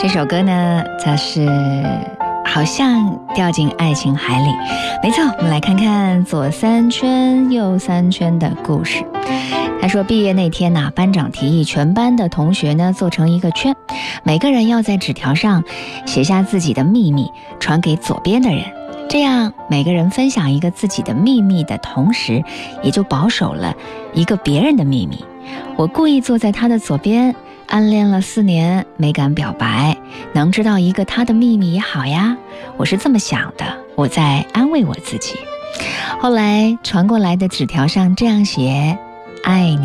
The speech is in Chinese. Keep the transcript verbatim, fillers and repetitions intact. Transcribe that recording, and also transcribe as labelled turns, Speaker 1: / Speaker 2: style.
Speaker 1: 这首歌呢，它是好像掉进爱情海里。没错，我们来看看左三圈右三圈的故事。他说毕业那天呢、啊，班长提议全班的同学呢做成一个圈，每个人要在纸条上写下自己的秘密，传给左边的人，这样每个人分享一个自己的秘密的同时，也就保守了一个别人的秘密。我故意坐在他的左边，暗恋了四年没敢表白，能知道一个他的秘密也好呀，我是这么想的，我在安慰我自己。后来传过来的纸条上这样写：爱你。